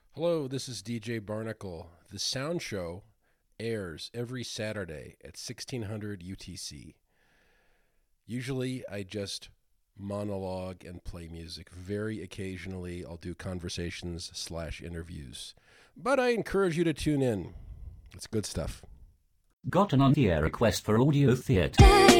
Hello, this is DJ Barnacle. The Sound Show airs every Saturday at 1600 UTC. Usually I just monologue and play music. Very occasionally I'll do conversations/interviews. But I encourage you to tune in. It's good stuff. Got an on-the-air request for audio theatre.